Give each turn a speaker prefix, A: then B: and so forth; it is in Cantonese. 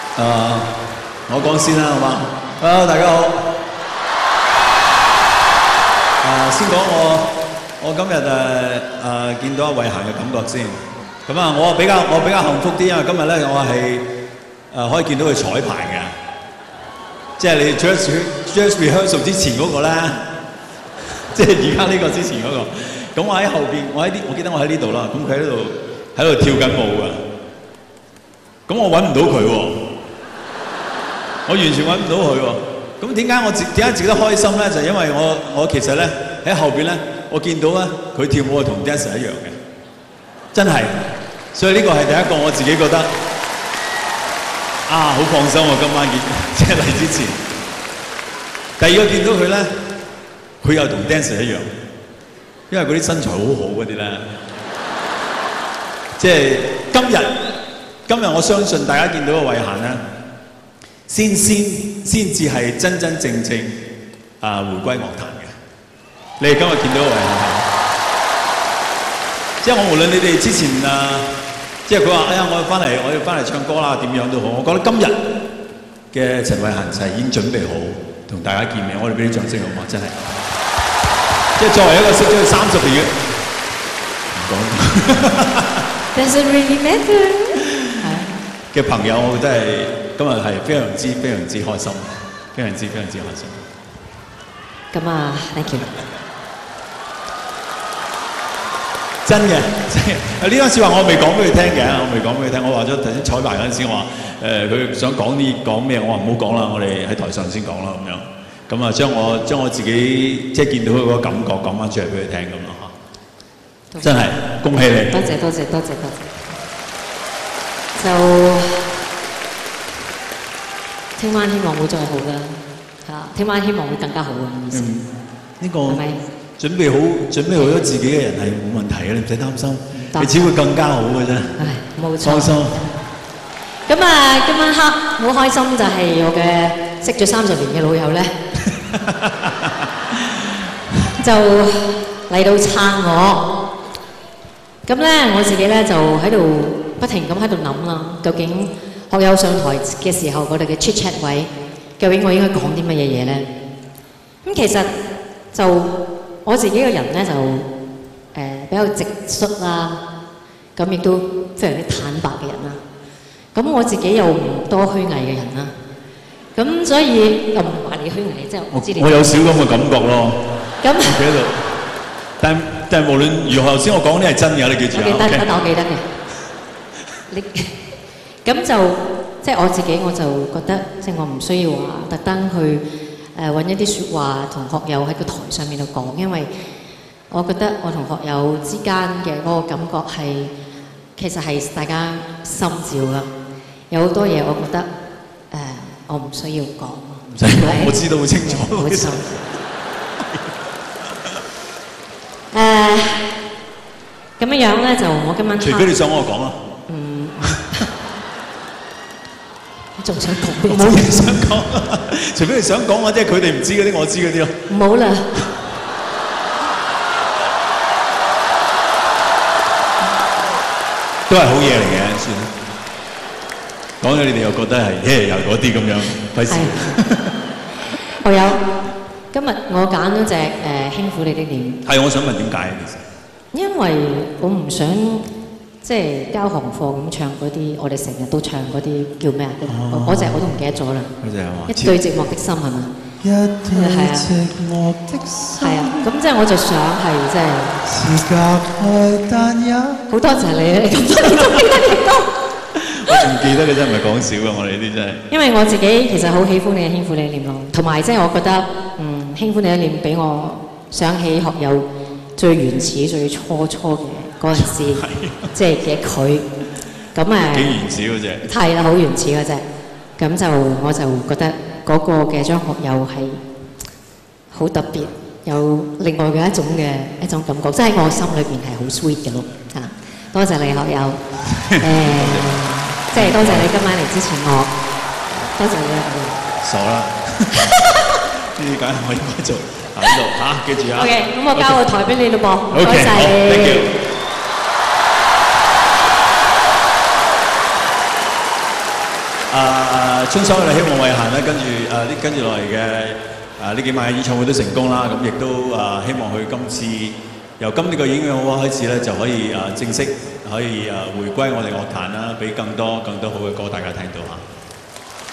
A: 我講先啦，好嘛？大家好。先講我今日見到阿慧嫻嘅感覺先。咁啊，我比較幸福啲，因為今日咧我係可以見到佢彩排嘅，即係你 dress rehearsal 之前嗰個咧，即係而家呢個之前嗰個。咁我喺後邊，我記得我喺呢度啦。咁佢喺度跳緊舞㗎。咁我揾唔到佢喎，我完全揾唔到佢喎。咁點解自己得開心咧？就係因為我其實咧喺後邊咧，我見到咧佢跳舞係同 dancer 一樣嘅，真係。所以呢個係第一個我自己覺得好放心喎。今晚即係嚟之前，第二個見到佢咧，佢又同 dancer 一樣，因為嗰啲身材好好嗰啲咧，即係今日我相信大家見到嘅慧嫻咧，先至係真真正正回歸樂壇嘅。你哋今日見到嘅慧嫻係，即係我無論你哋之前即係佢話我要翻嚟唱歌啦，點樣都好，我覺得今日嘅陳慧嫻就係已經準備好同大家見面。我哋俾啲掌聲好嗎？真係，即係作為一個識咗佢30年嘅，唔講。
B: Does it really matter？
A: 嘅朋友，我覺得係今日係非常之開心，非常之開心。
B: 咁啊 ，thank you。
A: 真嘅，呢番説話我未講俾佢聽嘅，我話咗頭先彩排嗰陣時，我話佢想講咩，我話唔好講啦，我哋喺台上先講啦咁樣。咁啊，將我自己即係見到佢嗰個感覺講翻出嚟俾佢聽咁咯嚇。真係恭喜你！
B: 多謝。就聽晚希望會再好㗎，聽晚希望會更加好嘅意思。
A: 呢個係咪準備好咗自己嘅人係冇問題嘅，你唔使擔心，你只會更加好嘅啫。
B: 冇錯。
A: 放心。
B: 咁啊，今晚黑好開心就係我嘅識咗30年嘅老友咧，就嚟到撐我。咁咧，我自己咧就喺度不停咁喺度諗啦，究竟學友上台嘅時候，我哋嘅 chit chat 位，究竟我應該講啲乜嘢嘢咧？咁其實就我自己個人咧就比較直率啦，咁亦都非常之坦白嘅人啦。咁我自己又唔多虛偽嘅人啦，咁所以又唔話你虛偽，即係我知你。
A: 我有少咁嘅感覺咯。
B: 咁
A: 喺度，但係無論如何，頭先我講啲係真嘅，你記住啊。
B: 我記得嘅。你咁就即係我自己，我就覺得即係我唔需要話特登去揾一啲説話同學友喺個台上面度講，因為我覺得我同學友之間嘅嗰個感覺係其實係大家心照啦。有好多嘢我覺得我唔需要講。
A: 唔使講，我知道好清楚。
B: 冇錯。咁樣咧就我今晚。
A: 除非你想我講啦。
B: 仲想講咩？
A: 冇嘢想講，除非你想講啊，即係佢哋唔知嗰啲，我知嗰啲咯。
B: 唔好啦。
A: 都係好嘢嚟嘅，算啦。講咗你哋又覺得係又嗰啲咁樣，費事。
B: 學友，今日我揀咗隻輕撫你的臉。
A: 係，我想問點解其實？
B: 因為我唔想即係交行貨咁唱嗰啲，我哋成日都唱嗰啲叫咩啊？嗰隻我都唔記得咗啦。
A: 嗰隻係嘛？
B: 一對寂寞的心係嘛？
A: 一對寂寞的心。
B: 係啊，咁即係我就想係即係。是隔開但有。好多謝你，你咁多年都記得咁多。
A: 我仲記得嘅真係唔係講笑嘅，我哋呢啲真係。
B: 因為我自己其實好喜歡你嘅輕撫你的臉咯，同埋即係我覺得輕撫你的臉俾我想起學友最原始、最初嘅嗰陣時，即係嘅佢。咁
A: 幾原始嗰隻。
B: 係啦，好原始嗰隻。咁就我就覺得嗰個嘅張學友係好特別，有另外嘅一種感覺，即係喺我心裏邊係好 sweet 嘅咯。嚇，多謝你學友。即係多謝你今晚嚟支持我，多謝你啊！
A: 傻啦，呢啲梗係我應該做喺度嚇，記住啊。
B: OK， 咁我交個台俾你咯噃，唔該曬。
A: Thank you。 春秋我哋希望慧嫻咧，跟住落嚟嘅呢幾晚嘅演唱會都成功啦。咁亦都希望佢今次由今年個演唱會開始咧，就可以正式可以回歸我哋樂壇啦，俾更多好嘅歌大家聽到嚇。